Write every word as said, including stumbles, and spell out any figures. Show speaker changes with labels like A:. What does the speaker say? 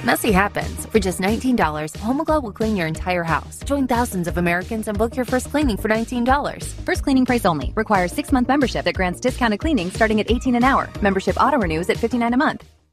A: Messy happens. For just nineteen dollars, Homoglow will clean your entire house. Join thousands of Americans and book your first cleaning for nineteen dollars.
B: First cleaning price only. Requires six-month membership that grants discounted cleaning starting at eighteen dollars an hour. Membership auto-renews at fifty-nine dollars a month.